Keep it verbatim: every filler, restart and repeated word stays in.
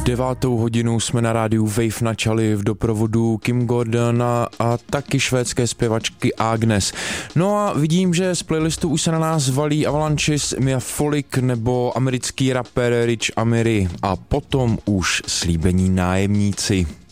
Devátou hodinu jsme na rádiu Wave načali v doprovodu Kim Gordona a taky švédské zpěvačky Agnes. No a vidím, že z playlistu už se na nás valí Avalanches, Mia Folik nebo americký rapper Rich Amiri a potom už Slíbení nájemníci.